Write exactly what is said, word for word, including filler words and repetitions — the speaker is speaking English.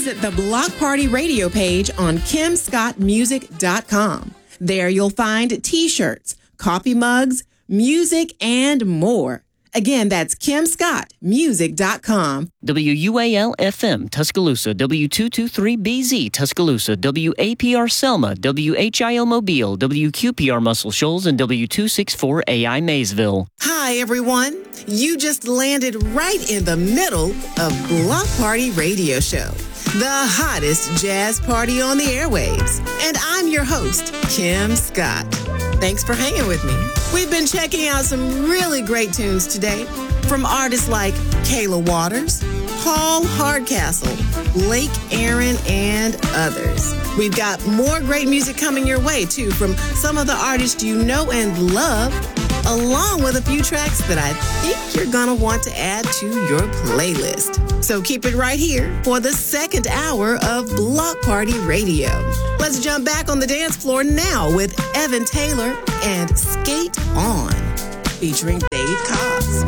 visit the Block Party Radio page on kim scott music dot com. There you'll find t-shirts, coffee mugs, music, and more. Again, that's kim scott music dot com. W U A L F M Tuscaloosa, W two two three B Z Tuscaloosa, W A P R Selma, W H I L Mobile, W Q P R Muscle Shoals, and W two sixty-four A I Maysville. Hi, everyone. You just landed right in the middle of Block Party Radio Show, the hottest jazz party on the airwaves. And I'm your host, Kim Scott. Thanks for hanging with me. We've been checking out some really great tunes today from artists like Kayla Waters, Paul Hardcastle, Blake Aaron, and others. We've got more great music coming your way, too, from some of the artists you know and love, along with a few tracks that I think you're going to want to add to your playlist. So keep it right here for the second hour of Block Party Radio. Let's jump back on the dance floor now with Evan Taylor and Skate On, featuring Dave Cobbs.